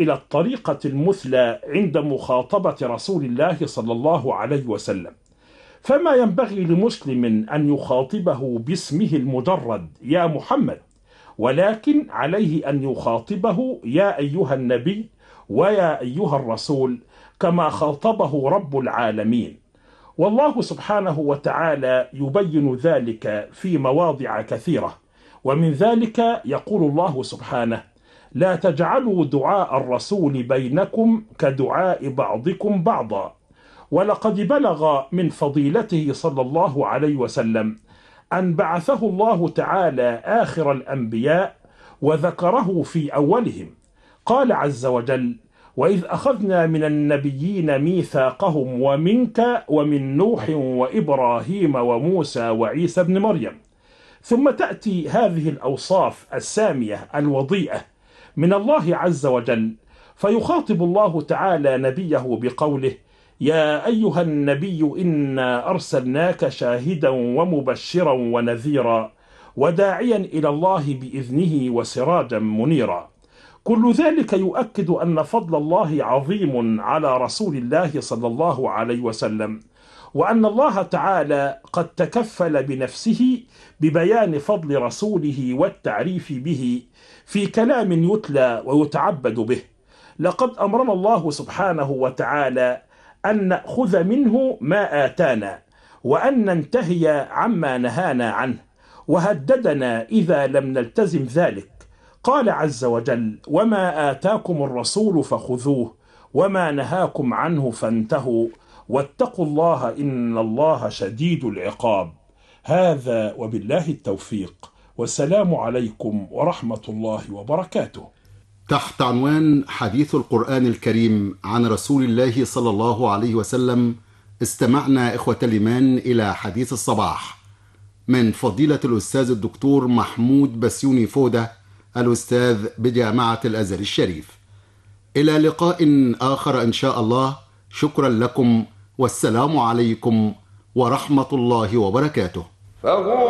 إلى الطريقة المثلى عند مخاطبة رسول الله صلى الله عليه وسلم، فما ينبغي لمسلم أن يخاطبه باسمه المجرد يا محمد، ولكن عليه أن يخاطبه يا أيها النبي ويا أيها الرسول كما خاطبه رب العالمين. والله سبحانه وتعالى يبين ذلك في مواضع كثيرة، ومن ذلك يقول الله سبحانه: لا تجعلوا دعاء الرسول بينكم كدعاء بعضكم بعضا. ولقد بلغ من فضيلته صلى الله عليه وسلم أن بعثه الله تعالى آخر الأنبياء وذكره في أولهم. قال عز وجل: وإذ أخذنا من النبيين ميثاقهم ومنك ومن نوح وإبراهيم وموسى وعيسى بن مريم. ثم تأتي هذه الأوصاف السامية الوضيئة من الله عز وجل، فيخاطب الله تعالى نبيه بقوله: يا أيها النبي إنا أرسلناك شاهدا ومبشرا ونذيرا وداعيا إلى الله بإذنه وسراجا منيرا. كل ذلك يؤكد أن فضل الله عظيم على رسول الله صلى الله عليه وسلم، وأن الله تعالى قد تكفل بنفسه ببيان فضل رسوله والتعريف به في كلام يتلى ويتعبد به. لقد أمرنا الله سبحانه وتعالى أن نأخذ منه ما آتانا، وأن ننتهي عما نهانا عنه، وهددنا إذا لم نلتزم ذلك. قال عز وجل: وما آتاكم الرسول فخذوه وما نهاكم عنه فانتهوا واتقوا الله إن الله شديد العقاب. هذا وبالله التوفيق، والسلام عليكم ورحمة الله وبركاته. تحت عنوان حديث القرآن الكريم عن رسول الله صلى الله عليه وسلم، استمعنا إخوة الإيمان إلى حديث الصباح من فضيلة الأستاذ الدكتور محمود بسيوني فودة، الأستاذ بجامعة الأزهر الشريف. إلى لقاء آخر إن شاء الله. شكرا لكم، والسلام عليكم ورحمة الله وبركاته.